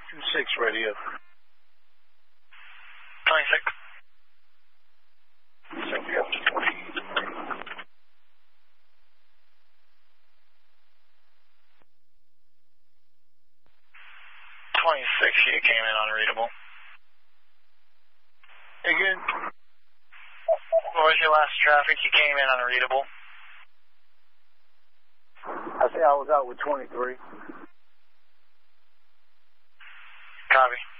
26 radio. 26. So we have 20. 26, you came in unreadable. Again? What was your last traffic? You came in unreadable. I say I was out with 23. Copy.